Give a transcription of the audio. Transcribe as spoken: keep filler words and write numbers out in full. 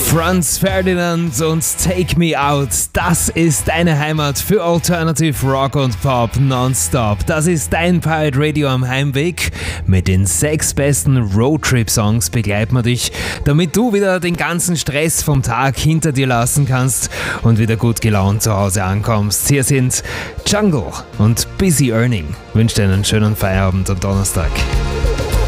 Franz Ferdinand und Take Me Out, das ist deine Heimat für Alternative Rock und Pop nonstop. Das ist dein Pirate Radio am Heimweg. Mit den sechs besten Roadtrip-Songs begleiten wir dich, damit du wieder den ganzen Stress vom Tag hinter dir lassen kannst und wieder gut gelaunt zu Hause ankommst. Hier sind Jungle und Busy Earning. Ich wünsche dir einen schönen Feierabend am Donnerstag.